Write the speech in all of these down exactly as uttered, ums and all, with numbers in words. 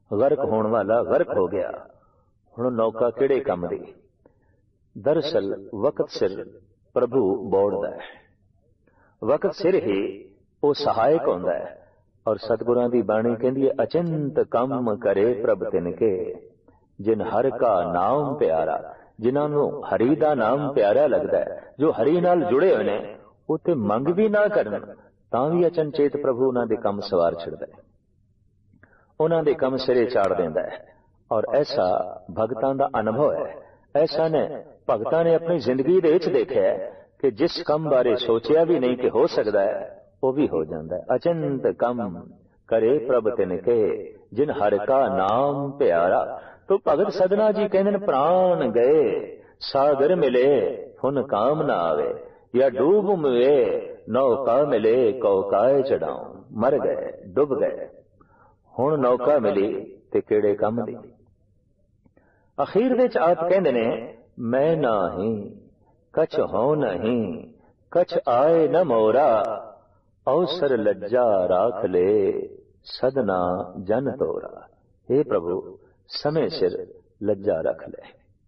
ਗਰਕ ਹੋਣ ਵਾਲਾ ਗਰਕ ਹੋ ਗਿਆ। ਹੁਣ ਨੌਕਾ ਕਿਹੜੇ ਕੰਮ ਦੀ? ਦਰਅਸਲ ਵਕਤ ਸਿਰ ਪ੍ਰਭੂ ਬੋੜਦਾ ਹੈ, ਵਕਤ ਸਿਰ ਹੀ ਉਹ ਸਹਾਇਕ ਹੁੰਦਾ ਹੈ। ਔਰ ਸਤਿਗੁਰਾਂ ਦੀ ਬਾਣੀ ਕਹਿੰਦੀ ਹੈ, ਅਚਿੰਤ ਕੰਮ ਕਰੇ ਪ੍ਰਭ ਤਿਨਕੇ ਜਿਨ ਹਰ ਕਾ ਨਾਮ ਪਿਆਰਾ। ਜਿਨ੍ਹਾਂ ਨੂੰ ਹਰੀ ਦਾ ਨਾਮ ਪਿਆਰਾ ਲੱਗਦਾ ਹੈ, ਜੋ ਹਰੀ ਨਾਲ ਜੁੜੇ ਹੋਏ ਨੇ, ਉਹ ਤੇ ਮੰਗ ਵੀ ਨਾ ਕਰਨ ਤਾਂ ਵੀ ਅਚਨਚੇਤ ਪ੍ਰਭੂ ਉਹਨਾਂ ਦੇ ਕੰਮ ਸਵਾਰ ਛੱਡਦਾ ਹੈ, ਉਹਨਾਂ ਦੇ ਕੰਮ ਸਿਰੇ ਚਾੜ ਦਿੰਦਾ ਹੈ। ਔਰ ਐਸਾ ਭਗਤਾਂ ਦਾ ਅਨੁਭਵ ਹੈ। ਐਸਾ ਨੇ ਭਗਤਾਂ ਨੇ ਆਪਣੀ ਜ਼ਿੰਦਗੀ ਦੇ ਵਿੱਚ ਦੇਖਿਆ ਕਿ ਜਿਸ ਕੰਮ ਬਾਰੇ ਸੋਚਿਆ ਵੀ ਨਹੀਂ ਕਿ ਹੋ ਸਕਦਾ ਹੈ, ਉਹ ਵੀ ਹੋ ਜਾਂਦਾ ਹੈ। ਅਚਿੰਤ ਕੰਮ ਕਰੇ ਪ੍ਰਭ ਤਿਨਕੇ ਜਿਨ ਹਰ ਕਾ ਨਾਮ ਪਿਆਰਾ। ਤੋ ਭਗਤ ਸਦਨਾ ਜੀ ਕਹਿੰਦੇ ਨੇ, ਪ੍ਰਾਣ ਗਏ ਸਾਗਰ ਮਿਲੇ ਹੁਣ ਕਾਮ ਨਾ ਆਵੇ, ਜਾਂ ਡੂਬ ਮਵੇ ਨੌਕਾ ਮਿਲੇ ਕੌਕਾਏ ਚੜਾਉ। ਮਰ ਗਏ, ਡੁੱਬ ਗਏ, ਹੁਣ ਨੌਕਾ ਮਿਲੀ ਤੇ ਕਿਹੜੇ ਕੰਮ ਦੀ। ਅਖੀਰ ਵਿੱਚ ਆਪ ਕਹਿੰਦੇ ਨੇ, ਮੈਂ ਨਹੀਂ ਕਛ ਹੋ ਨਹੀਂ ਕਛ ਆਏ ਨ ਮੋਰਾ, ਅਵਸਰ ਲੱਜਾ ਰਾਖ ਲੈ ਸਦਨਾ ਜਨ ਤੋਰਾ। हे ਪ੍ਰਭੂ, ਸਮੇਂ ਸਿਰ ਲੱਜਾ ਰੱਖ ਲੈ।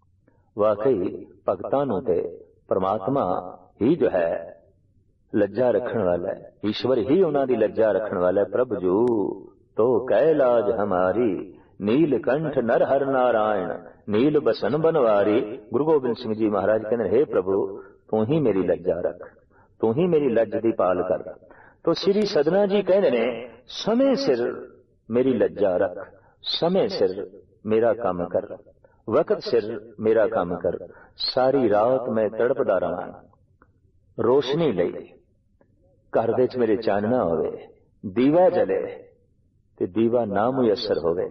ਵਾਕਈ ਭਗਤਾਂ ਨੂੰ ਤੇ ਪਰਮਾਤਮਾ ਹੀ ਜੋ ਹੈ ਲੱਜਾ ਰੱਖਣ ਵਾਲਾ ਹੈ, ਈਸ਼ਵਰ ਹੀ ਉਹਨਾਂ ਦੀ ਲੱਜਾ ਰੱਖਣ ਵਾਲਾ ਹੈ। ਪ੍ਰਭ ਜੂ ਤੋ ਕਹਿ ਲਾਜ ਹਮਾਰੀ, ਨੀਲ ਕੰਠ ਨਰ ਹਰ ਨਾਰਾਇਣ ਨੀਲ ਬਸਨ ਬਨਵਾਰੀ। ਗੁਰੂ ਗੋਬਿੰਦ ਸਿੰਘ ਜੀ ਮਹਾਰਾਜ ਕਹਿੰਦੇ, हे ਪ੍ਰਭੂ, ਤੂੰ ਹੀ ਮੇਰੀ ਲੱਜਾ ਰੱਖ, ਤੂੰ ਹੀ ਮੇਰੀ ਲੱਜ ਦੀ ਪਾਲ ਕਰ। ਤੋ ਸ੍ਰੀ ਸਦਨਾ ਜੀ ਕਹਿੰਦੇ ਨੇ, ਸਮੇਂ ਸਿਰ ਮੇਰੀ ਲੱਜਾ ਰੱਖ, ਸਮੇਂ ਸਿਰ ਮੇਰਾ ਕੰਮ ਕਰ, ਵਕਤ ਸਿਰ ਮੇਰਾ ਕੰਮ ਕਰ। ਸਾਰੀ ਰਾਤ ਮੈਂ ਤੜਪਦਾ ਰਹਾਂ ਰੋਸ਼ਨੀ ਲਈ, ਘਰ ਦੇ ਵਿੱਚ ਮੇਰੇ ਚਾਨਣਾ ਹੋਵੇ, ਦੀਵਾ ਜਲੇ ਤੇ ਦੀਵਾ ਨਾ ਮੁਯੱਸਰ ਹੋਵੇ,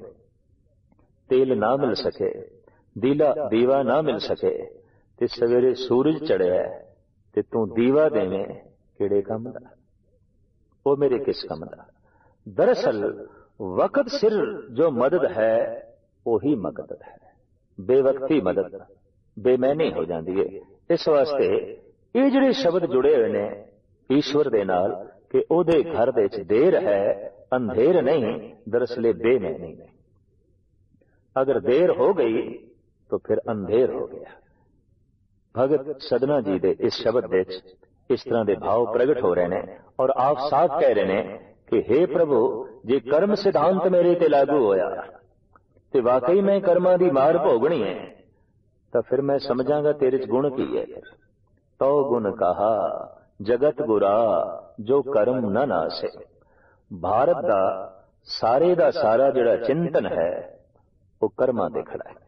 ਤੇਲ ਨਾ ਮਿਲ ਸਕੇ, ਦੀਲਾ ਦੀਵਾ ਨਾ ਮਿਲ ਸਕੇ, ਤੇ ਸਵੇਰੇ ਸੂਰਜ ਚੜਿਆ ਤੇ ਤੂੰ ਦੀਵਾ ਦੇਵੇਂ, ਕਿਹੜੇ ਕੰਮ ਦਾ? ਉਹ ਮੇਰੇ ਕਿਸ ਕੰਮ ਦਾ? ਦਰਅਸਲ ਵਕਤ ਸਿਰ ਜੋ ਮਦਦ ਹੈ ਉਹੀ ਮਦਦ ਹੈ, ਬੇਵਕਤੀ ਮਦਦ ਬੇਮੈਨੀ ਹੋ ਜਾਂਦੀ ਹੈ। ਇਸ ਵਾਸਤੇ ਇਹ ਜਿਹੜੇ ਸ਼ਬਦ ਜੁੜੇ ਹੋਏ ਨੇ ਈਸ਼ਵਰ ਦੇ ਨਾਲ ਕਿ ਉਹਦੇ ਘਰ ਦੇ ਵਿੱਚ ਦੇਰ ਹੈ, ਅੰਧੇਰ ਨਹੀਂ, ਦਰਅਸਲ ਬੇਮੈਨੀ ਨਹੀਂ। ਅਗਰ ਦੇਰ ਹੋ ਗਈ तो फिर अंधेर हो गया। भगत सदना जी दे इस शब्द दे इस तरह के भाव प्रगट हो रहे हैं और आप साफ कह रहे हैं कि हे प्रभु, जे कर्म सिद्धांत मेरे ते लागू होया ते वाकई मैं कर्मां दी मार भोगनी है, तो फिर मैं समझांगा तेरे च गुण की है। तो गुण कहा जगत गुरा जो कर्म न नासे। भारत दा सारे दा सारा जिहड़ा चिंतन है वो कर्मां दे खड़ा है।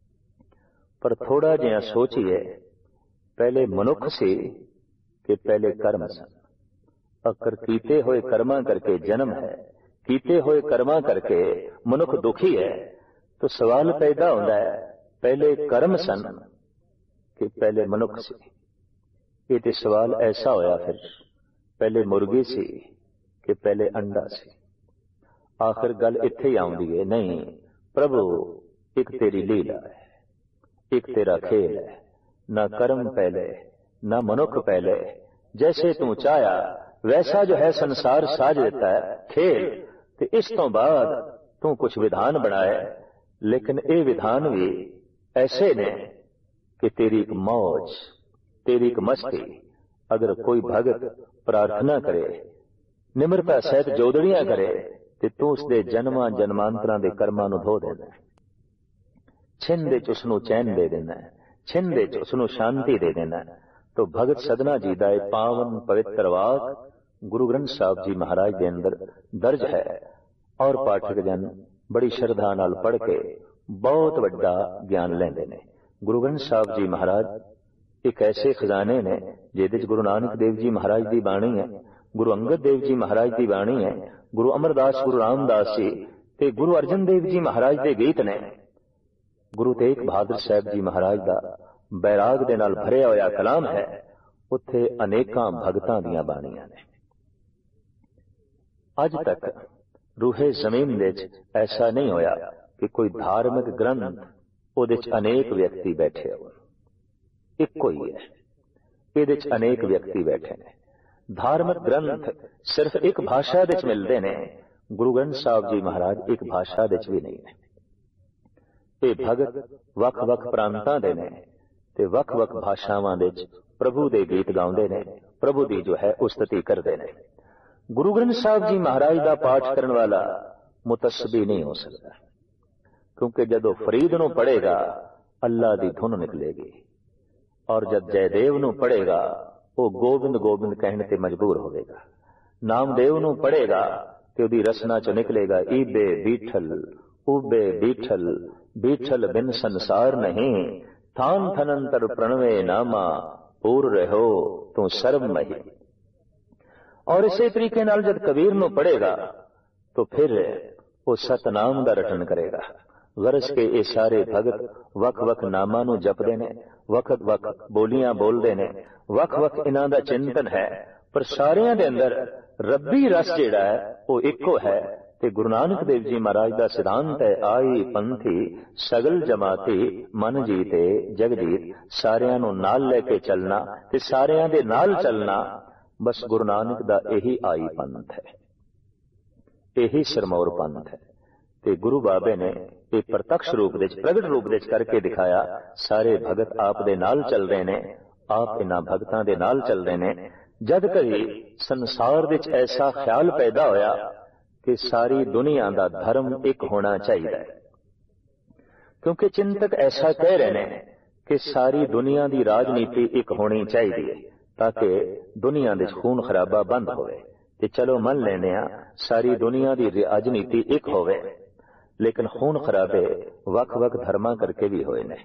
पर थोड़ा जिहा सोचिए, पहले मनुख सी कि पहले कर्म सन। अकर कीते हुए कर्मा करके जन्म है, कीते हुए कर्मा करके मनुख दुखी है, तो सवाल पैदा होता है पहले कर्म सन कि पहले मनुख सी। ये तो सवाल ऐसा होया फिर पहले मुर्गी सी कि पहले अंडा सी। आखिर गल इत्थे ही आउंदी है, नहीं प्रभु एक तेरी लीला है, एक तेरा खेल है, ना कर्म पहले ना मनुख पहले, जैसे तू चाया वैसा जो है संसार साज देता है खेल। तो इस तो बाद तू कुछ विधान बनाए, लेकिन ये विधान भी ऐसे ने कि तेरी एक मौज, तेरी एक मस्ती। अगर कोई भगत प्रार्थना करे, निम्रता सहित जोदड़ियां करे, तो तू उसके जन्मां जन्मांतरां दे कर्मां नूं धो देना, छिन दे च उसनूं चैन दे देना, छिन दे च उसनूं शांति दे देना। तो भगत सदना जी दा पावन पवित्र वाक गुरु ग्रंथ साहब जी महाराज के अंदर दर्ज है और पाठक जन बड़ी श्रद्धा नाल पढ़ के बहुत वड्डा ज्ञान लेंदे ने। गुरु ग्रंथ साहब जी महाराज एक ऐसे खजाने ने जिहदे गुरु नानक देव जी महाराज की बाणी है, गुरु अंगद देव जी महाराज की बाणी है, गुरु अमरदास गुरु रामदास जी ते गुरु अर्जन देव जी महाराज के गीत ने, गुरु तेग बहादुर साहब जी महाराज का बैराग दे नाल भरिया होया कलाम है, उत्थे अनेकां भगतां दीयां बाणियां ने। अज तक रूहे जमीन दे ऐसा नहीं होया कि कोई धार्मिक ग्रंथ उहदे च अनेक व्यक्ति बैठे हो, इक्को ही है, इहदे च अनेक व्यक्ति बैठे ने। धार्मिक ग्रंथ सिर्फ एक भाषा दे च मिलदे ने, ਗੁਰੂ ਗ੍ਰੰਥ ਸਾਹਿਬ ਜੀ ਮਹਾਰਾਜ ਇੱਕ ਭਾਸ਼ਾ ਦੇ ਵਿੱਚ ਵੀ ਨਹੀਂ ਨੇ। ਇਹ ਭਗਤ ਵੱਖ-ਵੱਖ ਪ੍ਰਾਂਤਾਂ ਦੇ ਨੇ ਤੇ ਵੱਖ-ਵੱਖ ਭਾਸ਼ਾਵਾਂ ਦੇ ਵਿੱਚ ਪ੍ਰਭੂ ਦੇ ਗੀਤ ਗਾਉਂਦੇ ਨੇ, ਪ੍ਰਭੂ ਦੀ ਜੋ ਹੈ ਉਸਤਤੀ ਕਰਦੇ ਨੇ। ਗੁਰੂ ਗ੍ਰੰਥ ਸਾਹਿਬ ਜੀ ਮਹਾਰਾਜ ਦਾ ਪਾਠ ਕਰਨ ਵਾਲਾ ਮੁਤੱਸਬੀ ਨਹੀਂ ਹੋ ਸਕਦਾ, ਕਿਉਂਕਿ ਜਦੋਂ ਫਰੀਦ ਨੂੰ ਪੜ੍ਹੇਗਾ ਅੱਲਾ ਦੀ ਧੁਨ ਨਿਕਲੇਗੀ, ਔਰ ਜਦ ਜੈਦੇਵ ਨੂੰ ਪੜ੍ਹੇਗਾ ਉਹ ਗੋਬਿੰਦ ਗੋਬਿੰਦ ਕਹਿਣ ਤੇ ਮਜਬੂਰ ਹੋਵੇਗਾ। ਨਾਮਦੇਵ ਨੂੰ ਪੜ੍ਹੇਗਾ ਤੇ ਉਹਦੀ ਰਸਨਾ ਚੋਂ ਨਿਕਲੇਗਾ ਈਬੇ ਬੀਠਲ ਉਬੇ ਬੀਠਲ ਬੀਠਲ ਬਿਨ ਸੰਸਾਰ ਨਹੀਂ, ਥਾਨ ਥਨੰਤਰ ਪ੍ਰਣਵੇ ਨਾਮਾ ਪੂਰ ਰਹੋ ਤੂੰ ਸਰਬ ਮਹੀ। ਔਰ ਇਸੇ ਤਰੀਕੇ ਨਾਲ ਜਦ ਕਬੀਰ ਨੂੰ ਪੜ੍ਹੇਗਾ तो फिर वो सतनाम का रटन करेगा। गरज के ये सारे भगत वख वख नामां नूं जपदे ने, वक्त वख बोलियां बोलदे ने, वख वख इन्हां दा चिंतन है, पर सारियां दे अंदर रब्बी रस जिहड़ा है वो इक्को है। ते गुरु नानक देव जी महाराज का सिद्धांत है, आई पंथी सगल जमाती मन जीते जगजीत। सारियां नूं नाल लेके चलना ते सारियां दे नाल चलना, बस गुरु नानक दा यही आई पंथ है, यही सिरमौर पंथ है। ते गुरु बाबे ने ये प्रत्यक्ष रूप दे प्रगट रूप दे करके दिखाया। सारे भगत आप दे नाल चल रहे ने, आप इन्हां भगतां दे नाल चल रहे ने। जद कभी संसार विच ऐसा ख्याल पैदा होया कि सारी दुनिया दा धर्म एक होना चाहिए, क्योंकि चिंतक ऐसा कह रहे हैं कि सारी दुनिया की राजनीति एक होनी चाहिए ताकि दुनिया दे खून खराबा बंद होवे। ते चलो मन लेने आ सारी दुनिया की राजनीति एक होवे, लेकिन खून खराबे वख वख धर्मा करके भी होए ने,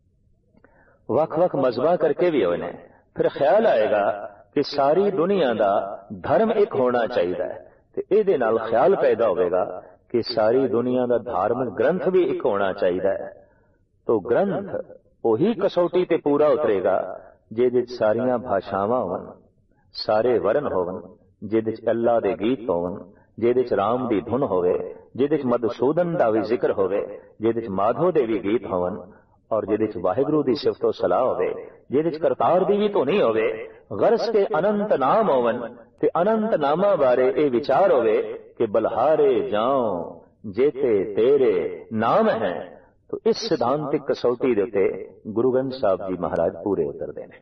वख वख मजहबा करके भी होए ने। फिर ख्याल आएगा कि सारी दुनिया का धर्म एक होना चाहिए, ते इहदे नाल ख्याल पैदा होगा कि सारी दुनिया का धार्मिक ग्रंथ भी एक होना चाहिए। तो ग्रंथ वही कसौटी ते पूरा उतरेगा जिहदे सारियां भाषावां होवन, सारे वर्ण होवन, जिहदे अल्लाह दे गीत होवन, जिहदे राम दी धुन होवे, जिहदे मधुसूदन दा भी जिक्र होवे, जिहदे माधो दे भी गीत होवन, और जिहदे वाहिगुरू दी सिफतो सलाह होवे, जिहदे करतार दी भी धुनी होवे। गरज के अनंत नाम होवन ते अनंत नामा बारे ए विचार होवे कि बलहारे जाओ जेते तेरे नाम है। तो इस सिद्धांतिक कसौटी दे उत्ते गुरु ग्रंथ साहब जी महाराज पूरे उतरदे ने।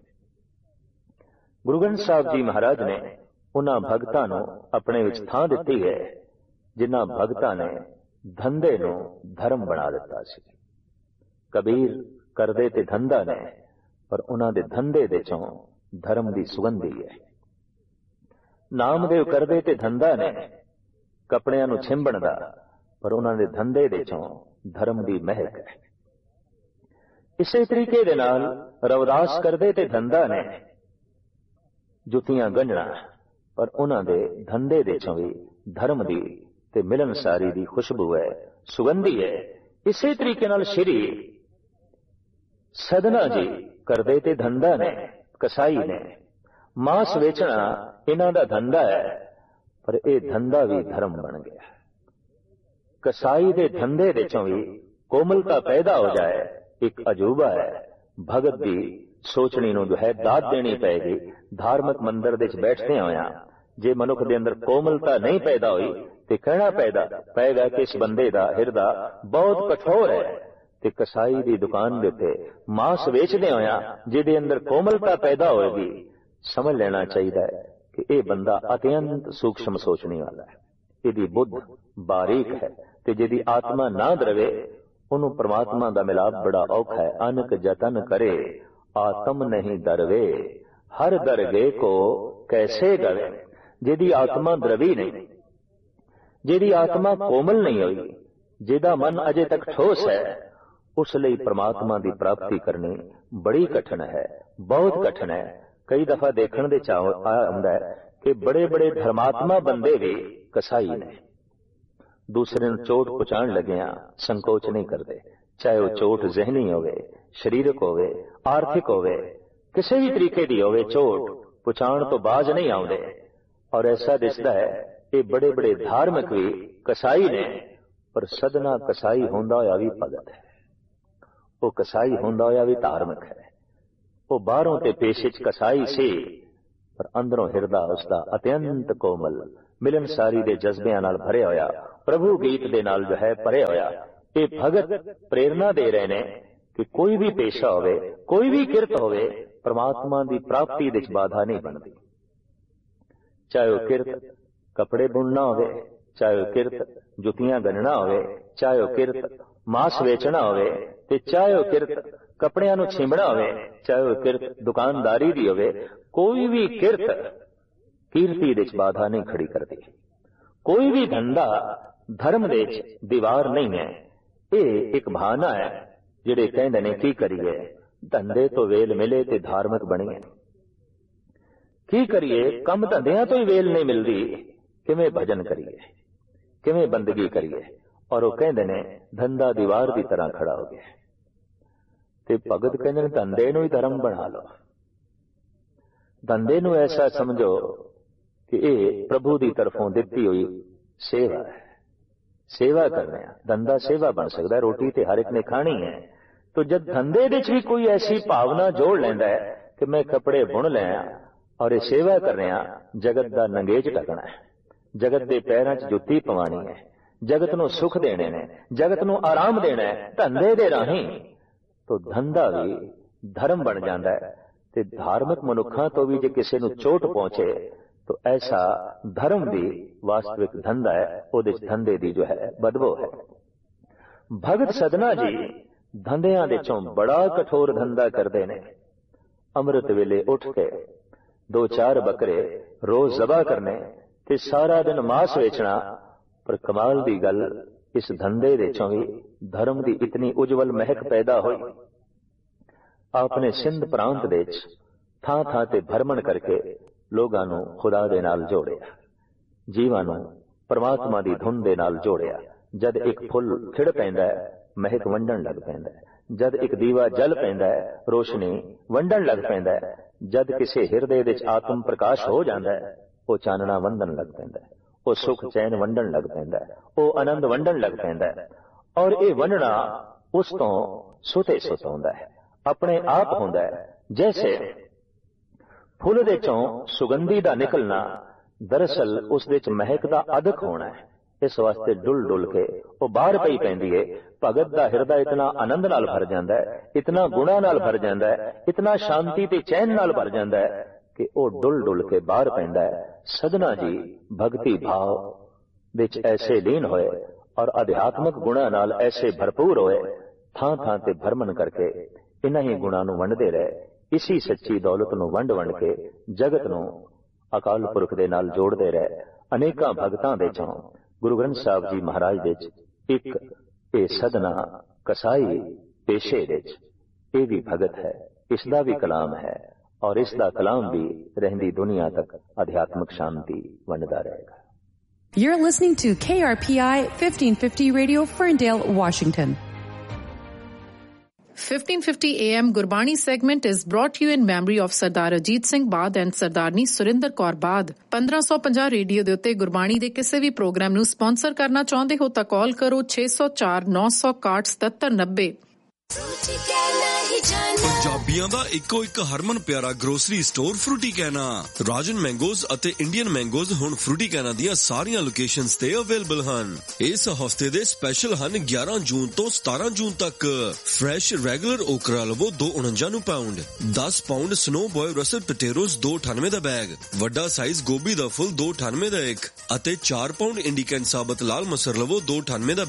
गुरु ग्रंथ साहब जी महाराज ने उन्हां भगतां नूं अपने विच थां दित्ती है जिन्हां भगतां ने धंधे नूं धर्म बना दिता सी। कबीर करदे ते धंधा ने, पर उन्हां दे धंधे दे चों धर्म दी सुगंधी है। नामदेव करदे ते धंधा ने कपड़ियां नूं छिंबण दा, पर उन्हां दे धंधे दे चों धर्म दी महक है। इसे तरीके दे नाल रविदास करदे ते धंधा ने जुतियां गंढणा, पर उन्हां दे धंधे दे चों भी धर्म दी ते मिलनसारी दी खुशबू है, सुगंधी है। इसे तरीके नाल श्री सदना जी करदे ते धंधा ने, कसाई ने, मांस वेचना इन्हां दा धंधा है, पर यह धंधा भी धर्म बन गया। कसाई दे धंधे दे चों भी कोमलता पैदा हो जाए, एक अजूबा है। भगत दी सोचनी नूं जो है दात देनी पैगी। धार्मिक मंदिर दे च बैठदे होया जे मनुख दे अंदर कोमलता नहीं पैदा हुई ते कहना पैदा पैगा कि इस बंदे दा हिरदा बहुत कठोर है। ते कसाई दी दुकान दे उत्ते मांस वेचदे होया जिहदे अंदर कोमलता पैदा होएगी, समझ लेना चाहिए कि यह बंदा अत्यंत सूक्ष्म सोचने वाला है, इहदी बुद्ध बारीक है। ते जिहदी आत्मा ना द्रवे उन्होंने परमात्मा का मिलाप बड़ा औखा है। अनक जतन करे आत्म नहीं दरवे, हर दरगे को कैसे गवे। जिहदी आत्मा द्रवी नहीं, जिहदी आत्मा कोमल नहीं हुई, जिहदा मन अजे तक ठोस है, उस लिए परमात्मा की प्राप्ति करनी बड़ी कठिन है, बहुत कठिन है। कई दफा देखने दे चाह आंदा है कि बड़े बड़े धर्मात्मा बंदे भी कसाई ने, दूसरे नूं चोट पहुंचाण लगिया संकोच नहीं करते, चाहे वह चोट जहनी होवे, शरीरक होवे, आर्थिक होवे, किसी भी तरीके की होवे, चोट पहुंचाण तो बाज नहीं आउंदे। और ऐसा दिसदा है ये बड़े बड़े धार्मिक भी कसाई ने, पर सदना कसाई होंदा होया भी भगत है, वो कसाई होंदा होया भी धार्मिक है। वो बाहरों ते पेशे च कसाई सी, पर अंदरों हिरदा उसका अत्यंत कोमल, ਮਿਲਨਸਾਰੀ ਦੇ ਜਜ਼ਬਿਆਂ ਨਾਲ ਭਰਿਆ ਹੋਇਆ, ਪ੍ਰਭੂ ਗੀਤ ਦੇ ਨਾਲ ਜੋ ਹੈ ਭਰਿਆ ਹੋਇਆ ਇਹ ਭਗਤ ਪ੍ਰੇਰਨਾ ਦੇ ਰਹੇ ਨੇ ਕਿ ਕੋਈ ਵੀ ਪੇਸ਼ਾ ਹੋਵੇ, ਕੋਈ ਵੀ ਕਿਰਤ ਹੋਵੇ, ਪਰਮਾਤਮਾ ਦੀ ਪ੍ਰਾਪਤੀ ਵਿੱਚ ਬਾਧਾ ਨਹੀਂ ਬਣਦੀ। ਚਾਹੇ ਉਹ ਕਿਰਤ ਕੱਪੜੇ ਬੁਣਨਾ ਹੋਵੇ, ਚਾਹੇ ਉਹ ਕਿਰਤ ਜੁੱਤੀਆਂ ਗੰਨਣਾ ਹੋਵੇ, ਚਾਹੇ ਉਹ ਕਿਰਤ ਮਾਸ ਵੇਚਣਾ ਹੋਵੇ, ਤੇ ਚਾਹੇ ਉਹ ਕਿਰਤ ਕੱਪੜਿਆਂ ਨੂੰ ਛਿੰਬਣਾ ਹੋਵੇ, ਚਾਹੇ ਉਹ ਕਿਰਤ ਦੁਕਾਨਦਾਰੀ ਦੀ ਹੋਵੇ, ਕੋਈ ਵੀ ਕਿਰਤ ਕੀਰਤੀ ਵਿੱਚ ਬਾਧਾ ਨਹੀਂ ਖੜੀ ਕਰਦੀ। ਕੋਈ ਵੀ ਧੰਦਾ ਧਰਮ ਦੇ ਵਿੱਚ ਦੀਵਾਰ ਨਹੀਂ ਹੈ। ਇਹ ਇੱਕ ਬਹਾਨਾ ਹੈ ਜਿਹੜੇ ਕਹਿੰਦੇ ਨੇ ਕੀ ਕਰੀਏ, ਧੰਦੇ ਤੋਂ ਵੇਲ ਮਿਲੇ ਤੇ ਧਾਰਮਿਕ ਬਣੀਏ। ਕੀ ਕਰੀਏ, ਕੰਮ ਧੰਦਿਆਂ ਤੋਂ ਹੀ ਵੇਲ ਨਹੀਂ ਮਿਲਦੀ, ਕਿਵੇਂ ਭਜਨ ਕਰੀਏ, ਕਿਵੇਂ ਬੰਦਗੀ ਕਰੀਏ। ਔਰ ਉਹ ਕਹਿੰਦੇ ਨੇ ਧੰਦਾ ਦੀਵਾਰ ਦੀ ਤਰ੍ਹਾਂ ਖੜਾ ਹੋ ਗਿਆ। ਤੇ ਭਗਤ ਕਹਿੰਦੇ ਨੇ ਧੰਦੇ ਨੂੰ ਹੀ ਧਰਮ ਬਣਾ ਲਓ। ਧੰਦੇ ਨੂੰ ਐਸਾ ਸਮਝੋ ਕਿ ਇਹ ਪ੍ਰਭੂ ਦੀ ਤਰਫੋਂ ਦਿੱਤੀ ਹੋਈ ਸੇਵਾ ਹੈ, ਸੇਵਾ ਕਰਨੇ ਆ। ਧੰਦਾ ਸੇਵਾ ਬਣ ਸਕਦਾ, ਰੋਟੀ ਤੇ ਹਰ ਇੱਕ ਨੇ ਖਾਣੀ ਹੈ। ਤੋ ਜਦ ਧੰਦੇ ਵਿੱਚ ਵੀ ਕੋਈ ਐਸੀ ਭਾਵਨਾ ਜੋੜ ਲੈਂਦਾ ਹੈ ਕਿ ਮੈਂ ਕੱਪੜੇ ਬੁਣ ਲਿਆ ਔਰ ਇਹ ਸੇਵਾ ਕਰ ਰਿਹਾ, ਜਗਤ ਦਾ ਨੰਗੇਜ ਢਕਣਾ ਹੈ, ਜਗਤ ਦੇ ਪੈਰਾਂ 'ਚ ਜੁੱਤੀ ਪਵਾਣੀ ਹੈ, ਜਗਤ ਨੂੰ ਸੁੱਖ ਦੇਣੇ ਨੇ, ਜਗਤ ਨੂੰ ਆਰਾਮ ਦੇਣਾ ਹੈ ਧੰਦੇ ਦੇ ਰਾਹੀਂ, ਤੋ ਧੰਦਾ ਵੀ ਧਰਮ ਬਣ ਜਾਂਦਾ ਹੈ। ਤੇ ਧਾਰਮਿਕ ਮਨੁੱਖਾਂ ਤੋਂ ਵੀ ਜੇ ਕਿਸੇ ਨੂੰ ਚੋਟ ਪਹੁੰਚੇ ਤੋ ਐਸਾ ਧਰਮ ਦੀ ਵਾਸਤਵਿਕ ਧੰਦਾ ਹੈ, ਉਹਦੇ 'ਚ ਧੰਦੇ ਦੀ ਜੋ ਹੈ ਬਦਬੂ ਹੈ। ਭਗਤ ਸਦਨਾ ਜੀ ਧੰਦਿਆਂ ਦੇ ਚੋਂ ਬੜਾ ਕਠੋਰ ਧੰਦਾ ਕਰਦੇ ਨੇ। ਅੰਮ੍ਰਿਤ ਵੇਲੇ ਉੱਠ ਕੇ ਦੋ ਚਾਰ ਬੱਕਰੇ ਰੋਜ਼ ਜ਼ਬਾ ਕਰਨੇ ਤੇ ਸਾਰਾ ਦਿਨ ਮਾਸ ਵੇਚਣਾ। ਪਰ ਕਮਾਲ ਦੀ ਗੱਲ, ਇਸ ਧੰਦੇ ਦੇ ਚੋਂ ਵੀ ਧਰਮ ਦੀ ਇਤਨੀ ਉਜਵਲ ਮਹਿਕ ਪੈਦਾ ਹੋਈ। ਆਪਨੇ ਸਿੰਧ ਪ੍ਰਾਂਤ ਦੇ ਵਿੱਚ ਥਾਂ ਥਾਂ ਤੇ ਭਰਮਣ ਕਰਕੇ ਲੋਕਾਂ ਨੂੰ ਖੁਦਾ ਦੇ ਨਾਲ ਜੋੜਿਆ, ਜੀਵਾਂ ਨੂੰ ਪਰਮਾਤਮਾ ਦੀ ਧੁਨ ਦੇ ਨਾਲ ਜੋੜਿਆ। ਜਦ ਇੱਕ ਫੁੱਲ ਖਿੜ ਪੈਂਦਾ ਹੈ, ਮਹਿਕ ਵੰਡਣ ਲੱਗ ਪੈਂਦਾ ਹੈ। ਜਦ ਇੱਕ ਦੀਵਾ ਜਲ ਪੈਂਦਾ ਹੈ, ਰੋਸ਼ਨੀ ਵੰਡਣ ਲੱਗ ਪੈਂਦਾ ਹੈ। ਜਦ ਕਿਸੇ ਹਿਰਦੇ ਵਿੱਚ ਆਤਮ ਪ੍ਰਕਾਸ਼ ਹੋ ਜਾਂਦਾ ਹੈ, ਉਹ ਚਾਨਣਾ ਵੰਡਣ ਲੱਗ ਪੈਂਦਾ ਹੈ, ਉਹ ਸੁਖ ਚੈਨ ਵੰਡਣ ਲੱਗ ਪੈਂਦਾ ਹੈ, ਉਹ ਆਨੰਦ ਵੰਡਣ ਲੱਗ ਪੈਂਦਾ ਹੈ। ਔਰ ਇਹ ਵੰਡਣਾ ਉਸ ਤੋਂ ਸੁਤੇ ਸੁਤ ਹੁੰਦਾ ਹੈ, ਆਪਣੇ ਆਪ ਹੁੰਦਾ ਹੈ। ਜੈਸੇ ਫੁੱਲ ਦੇ ਚੋਂ ਸੁਗੰਧੀ ਦਾ ਨਿਕਲਣਾ, ਦਰਅਸਲ ਉਸ ਦੇ ਚ ਮਹਿਕ ਦਾ ਅਦਕ ਹੋਣਾ ਹੈ। ਇਸ ਵਾਸਤੇ ਡੁੱਲ ਡੁੱਲ ਕੇ ਉਹ ਬਾਹਰ ਪਈ ਪੈਂਦੀ ਹੈ। ਭਗਤ ਦਾ ਹਿਰਦਾ ਇਤਨਾ ਆਨੰਦ ਨਾਲ ਭਰ ਜਾਂਦਾ ਹੈ, ਇਤਨਾ ਗੁਣਾ ਨਾਲ ਭਰ ਜਾਂਦਾ ਹੈ, ਇਤਨਾ ਸ਼ਾਂਤੀ ਤੇ ਚੈਨ ਨਾਲ ਭਰ ਜਾਂਦਾ ਹੈ ਕਿ ਉਹ ਡੁੱਲ ਡੁੱਲ ਕੇ ਬਾਹਰ ਪੈਂਦਾ ਹੈ। ਸਦਨਾ ਜੀ ਭਗਤੀ ਭਾਵ ਵਿੱਚ ਐਸੇ ਲੀਨ ਹੋਏ ਔਰ ਅਧਿਆਤਮਕ ਗੁਣਾ ਨਾਲ ਐਸੇ ਭਰਪੂਰ ਹੋਏ, ਥਾਂ ਥਾਂ ਤੇ ਭਰਮਣ ਕਰਕੇ ਇਨ੍ਹਾਂ ਹੀ ਗੁਣਾਂ ਨੂੰ ਵੰਡਦੇ ਰਹੇ। ਇਸੀ ਸੱਚੀ ਦੌਲਤ ਨੂੰ ਵੰਡ ਵੰਡ ਕੇ ਜਗਤ ਨੂੰ ਅਕਾਲ ਪੁਰਖ ਦੇ ਨਾਲ ਜੋੜਦੇ ਰਹੇ। ਅਨੇਕਾਂ ਭਗਤਾਂ ਦੇ ਚੋਂ ਗੁਰੂ ਗ੍ਰੰਥ ਸਾਹਿਬ ਜੀ ਮਹਾਰਾਜ ਦੇ ਚ ਇੱਕ ਇਹ ਸਦਨਾ ਕਸਾਈ ਪੇਸ਼ੇ ਦੇ ਚ ਇਹ ਵੀ ਭਗਤ ਹੈ, ਇਸ ਦਾ ਵੀ ਕਲਾਮ ਹੈ ਔਰ ਇਸ ਦਾ ਕਲਾਮ ਵੀ ਰਹਿੰਦੀ ਦੁਨੀਆ ਤੱਕ ਅਧਿਆਤਮਿਕ ਸ਼ਾਂਤੀ ਵੰਡਦਾ ਰਹੇਗਾ। You're listening to K R P I fifteen fifty Radio, Ferndale, Washington. fifteen fifty A M Gurbani segment is brought to you in memory of Sardar Ajit Singh Baad and Sardarni Surinder Kaur Baad. fifteen fifty radio ਦੇ ਉੱਤੇ ਗੁਰਬਾਣੀ ਦੇ ਕਿਸੇ ਵੀ programme ਨੂੰ sponsor ਕਰਨਾ ਚਾਹੁੰਦੇ ਹੋ ਤਾਂ ਕਾਲ ਕਰੋ ਛੇ ਸੌ ਚਾਰ ਨੌ ਸੌ ਇਕਾਹਠ ਸਤੱਤਰ ਨੱਬੇ। ਪੰਜਾਬੀਆਂ ਦਾ ਇੱਕੋ ਇੱਕ ਹਰਮਨ ਪਿਆਰਾ ਗਰੋਸਰੀ ਸਟੋਰ ਫਰੂਟੀ ਕੈਨਾ। ਰਾਜਨ ਮੈਂਗੋਜ਼ ਅਤੇ ਇੰਡੀਅਨ ਮੈਂਗੋਜ਼ ਹੁਣ ਫਰੂਟੀ ਕੈਨਾ ਦੀਆਂ ਸਾਰੀਆਂ ਲੋਕੇਸ਼ਨਸ ਤੇ ਅਵੇਲੇਬਲ ਹਨ। ਇਸ ਹਫਤੇ ਦੇ ਸਪੈਸ਼ਲ ਹਨ ਗਿਆਰਾਂ ਜੂਨ ਤੋਂ ਸਤਾਰਾਂ ਜੂਨ ਤੱਕ। ਫਰੈਸ਼ ਰੈਗੂਲਰ ਓਕਰਾ ਲਵੋ ਦੋ ਸੌ ਉਣੰਜਾ ਨੂੰ ਪਾਉਂਡ, ਦਸ ਪਾਉਂਡ ਸਨੋ ਬॉय ਰਸਲ ਪਟੇਰੋਜ਼ ਦੋ ਸੌ ਅਠਾਨਵੇਂ ਦਾ ਬੈਗ, ਵੱਡਾ ਸਾਈਜ਼ ਗੋਭੀ ਦਾ ਫੁੱਲ ਦੋ ਸੌ ਅਠਾਨਵੇਂ ਦਾ ਇੱਕ ਅਤੇ ਚਾਰ ਪਾਉਂਡ ਇੰਡੀਕੈਂਟ ਸਾਬਤ ਲਾਲ ਮਸਰ ਲਵੋ ਦੋ ਸੌ ਅਠਾਨਵੇਂ ਦਾ